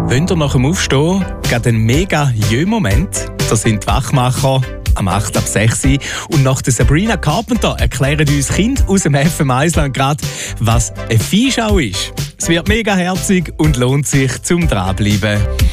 Wollt ihr nach dem Aufstehen gerade einen mega Jö-Moment? Das sind die Wachmacher am 8 ab 6 Uhr. Und nach der Sabrina Carpenter erklären uns Kinder aus dem FM1-Land gerade, was eine Viehschau ist. Es wird mega herzig und lohnt sich zum Dranbleiben.